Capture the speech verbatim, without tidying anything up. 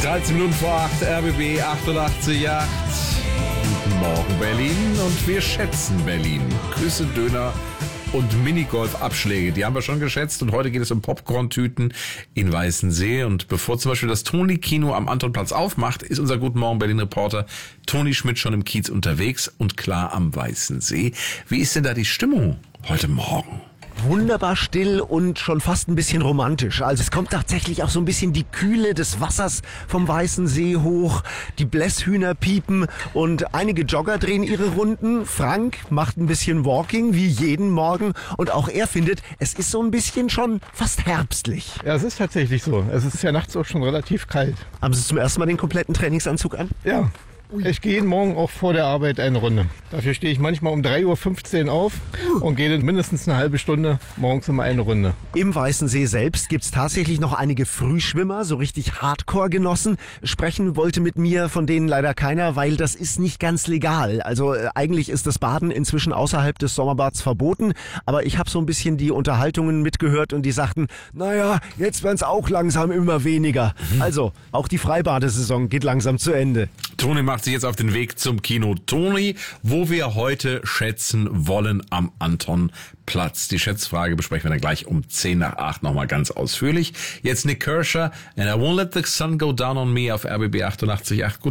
dreizehn Minuten vor acht, R B B achtundachtzig Komma acht. Guten Morgen Berlin und wir schätzen Berlin. Küsse, Döner und Minigolf-Abschläge, die haben wir schon geschätzt und heute geht es um Popcorn-Tüten in Weißensee und bevor zum Beispiel das Toni-Kino am Antonplatz aufmacht, ist unser Guten Morgen Berlin-Reporter Toni Schmidt schon im Kiez unterwegs und klar am Weißensee. Wie ist denn da die Stimmung heute Morgen? Wunderbar still und schon fast ein bisschen romantisch. Also es kommt tatsächlich auch so ein bisschen die Kühle des Wassers vom Weißen See hoch. Die Blässhühner piepen und einige Jogger drehen ihre Runden. Frank macht ein bisschen Walking wie jeden Morgen und auch er findet, es ist so ein bisschen schon fast herbstlich. Ja, es ist tatsächlich so. Es ist ja nachts auch schon relativ kalt. Haben Sie zum ersten Mal den kompletten Trainingsanzug an? Ja. Ich gehe jeden Morgen auch vor der Arbeit eine Runde. Dafür stehe ich manchmal um drei Uhr fünfzehn auf und gehe dann mindestens eine halbe Stunde morgens immer eine Runde. Im Weißen See selbst gibt's tatsächlich noch einige Frühschwimmer, so richtig Hardcore-Genossen. Sprechen wollte mit mir von denen leider keiner, weil das ist nicht ganz legal. Also äh, eigentlich ist das Baden inzwischen außerhalb des Sommerbads verboten. Aber ich habe so ein bisschen die Unterhaltungen mitgehört und die sagten, naja, jetzt werden's auch langsam immer weniger. Mhm. Also, auch die Freibadesaison geht langsam zu Ende. Toni macht sich jetzt auf den Weg zum Kino Toni, wo wir heute schätzen wollen am Antonplatz. Die Schätzfrage besprechen wir dann gleich um zehn nach acht nochmal ganz ausführlich. Jetzt Nick Kershaw, and I won't let the sun go down on me auf R B B achtundachtzig Komma acht.